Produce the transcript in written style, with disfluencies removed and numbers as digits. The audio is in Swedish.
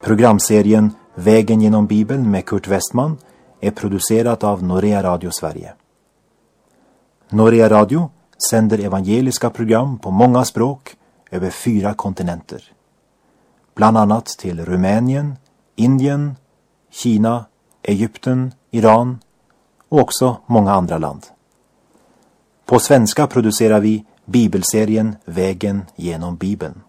Programserien Vägen genom Bibeln med Kurt Westman är producerat av Norea Radio Sverige. Norea Radio sänder evangeliska program på många språk över 4 kontinenter. Bland annat till Rumänien, Indien, Kina, Egypten, Iran och också många andra land. På svenska producerar vi bibelserien Vägen genom Bibeln.